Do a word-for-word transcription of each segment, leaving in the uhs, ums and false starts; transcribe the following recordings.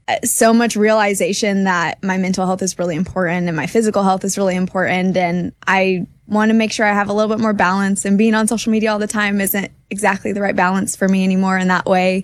so much realization that my mental health is really important and my physical health is really important. And I want to make sure I have a little bit more balance, and being on social media all the time isn't exactly the right balance for me anymore in that way.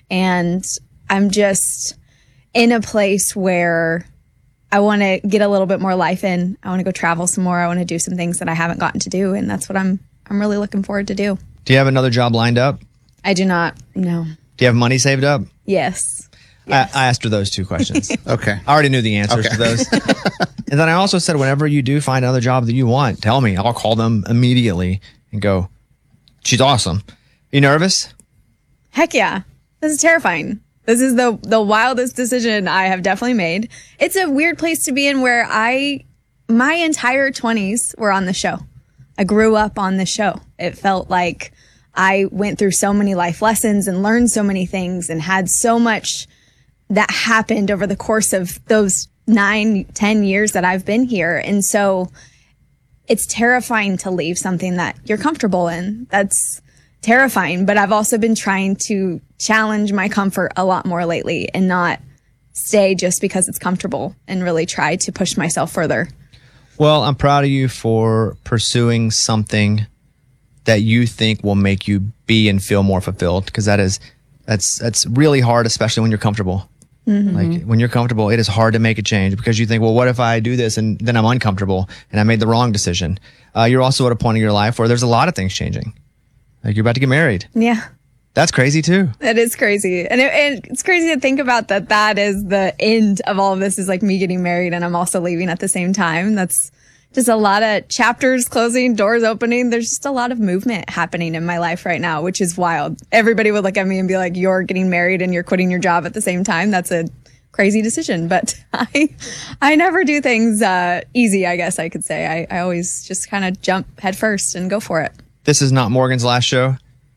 And I'm just in a place where I want to get a little bit more life in. I want to go travel some more. I want to do some things that I haven't gotten to do. And that's what I'm, I'm really looking forward to do. Do you have another job lined up? I do not. No. Do you have money saved up? Yes. Yes. I, I asked her those two questions. Okay. I already knew the answers Okay. to those. And then I also said, whenever you do find another job that you want, tell me. I'll call them immediately and go, she's awesome. You nervous? Heck yeah. This is terrifying. This is the the wildest decision I have definitely made. It's a weird place to be in where I, my entire twenties were on the show. I grew up on the show. It felt like I went through so many life lessons and learned so many things and had so much that happened over the course of those nine, ten years that I've been here. And so it's terrifying to leave something that you're comfortable in. That's terrifying. But I've also been trying to challenge my comfort a lot more lately and not stay just because it's comfortable, and really try to push myself further. Well, I'm proud of you for pursuing something that you think will make you be and feel more fulfilled, because that is that's that's really hard, especially when you're comfortable. Mm-hmm. Like when you're comfortable, it is hard to make a change, because you think, well, what if I do this and then I'm uncomfortable and I made the wrong decision? Uh, you're also at a point in your life where there's a lot of things changing. Like you're about to get married. Yeah. That's crazy too. It is crazy. And it, it, it's crazy to think about that that is the end of all of this, is like me getting married and I'm also leaving at the same time. That's just a lot of chapters closing, doors opening. There's just a lot of movement happening in my life right now, which is wild. Everybody would look at me and be like, you're getting married and you're quitting your job at the same time. That's a crazy decision. But I I never do things uh, easy, I guess I could say. I, I always just kind of jump head first and go for it. This is not Morgan's last show.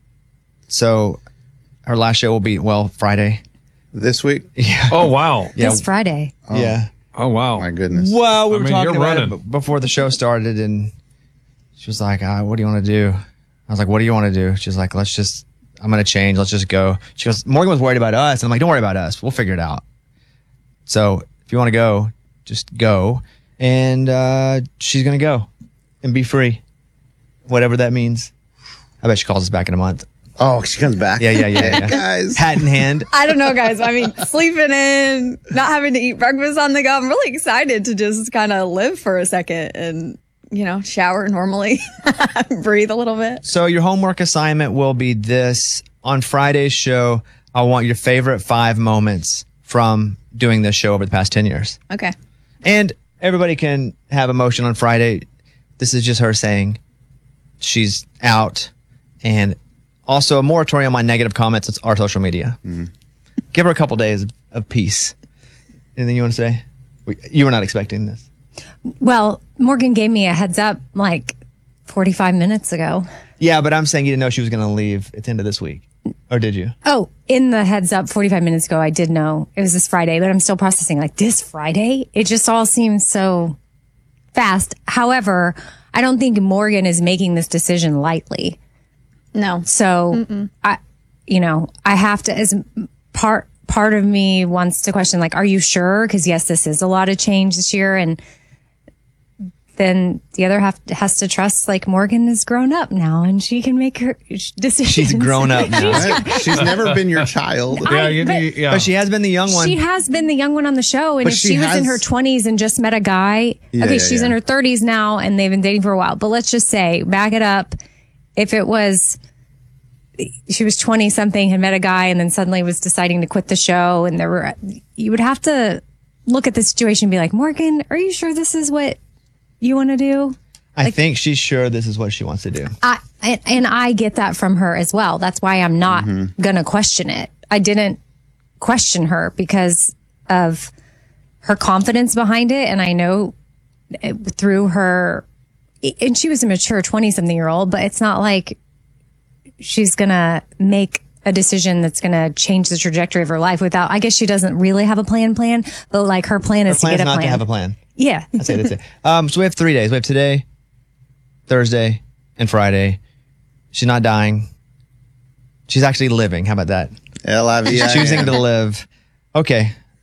So her last show will be, well, Friday. This week? Yeah. Oh, wow. Yeah. This Friday. Oh. Yeah. Oh, wow. My goodness. Well, we I were mean, talking you're about running. it b- before the show started, and she was like, uh, what do you want to do? I was like, what do you want to do? She's like, let's just, I'm going to change. Let's just go. She goes, Morgan was worried about us. And I'm like, don't worry about us. We'll figure it out. So if you want to go, just go. And uh, she's going to go and be free, whatever that means. I bet she calls us back in a month. Oh, she comes back. Yeah, yeah, yeah. yeah. Guys. Hat in hand. I don't know, guys. I mean, sleeping in, not having to eat breakfast on the go. I'm really excited to just kind of live for a second and, you know, shower normally, breathe a little bit. So your homework assignment will be this. On Friday's show, I want your favorite five moments from doing this show over the past ten years. Okay. And everybody can have emotion on Friday. This is just her saying she's out. And also a moratorium on negative comments on our social media. Mm-hmm. Give her a couple days of, of peace. Anything you want to say? We, you were not expecting this. Well, Morgan gave me a heads up like forty-five minutes ago. Yeah, but I'm saying you didn't know she was going to leave at the end of this week. Or did you? Oh, in the heads up forty-five minutes ago, I did know it was this Friday, but I'm still processing like this Friday. It just all seems so fast. However, I don't think Morgan is making this decision lightly. No. So Mm-mm. I, you know, I have to, as part, part of me wants to question, like, are you sure? Cause yes, this is a lot of change this year. And then the other half has to trust, like, Morgan is grown up now and she can make her decisions. She's grown up now. Right? She's never been your child. Yeah, you but- need, yeah. But she has been the young one. She has been the young one on the show. And But if she she, was in has- her twenties and just met a guy, Yeah, okay, yeah, she's yeah. in her thirties now and they've been dating for a while. But let's just say, back it up. If it was, she was twenty something, had met a guy and then suddenly was deciding to quit the show, and there were, you would have to look at the situation and be like, Morgan, are you sure this is what you want to do? I think she's sure this is what she wants to do. I, and, and I get that from her as well. That's why I'm not Mm-hmm. going to question it. I didn't question her because of her confidence behind it. And I know it, through her, and she was a mature twenty something year old, but it's not like she's going to make a decision that's going to change the trajectory of her life without, I guess she doesn't really have a plan plan, but like her plan Her is to plan's get a not plan. to have a plan. Yeah. That's it. That's it. Um, so we have three days. We have today, Thursday, and Friday. She's not dying. She's actually living. How about that? L I V I N. Choosing to live. Okay.